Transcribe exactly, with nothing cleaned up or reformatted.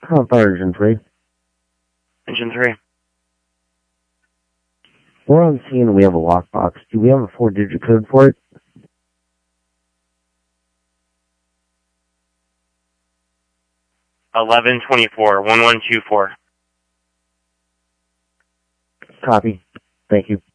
Come on, fire engine three. Engine three. We're on scene and we have a lockbox. Do we have a four-digit code for it? eleven twenty-four, one one two four. Copy. Thank you.